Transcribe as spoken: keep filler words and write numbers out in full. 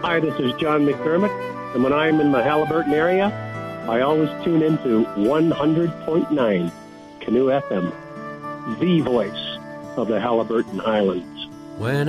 Hi, this is John McDermott, and when I'm in the Halliburton area, I always tune into one hundred point nine Canoe F M, the voice of the Halliburton Highlands. When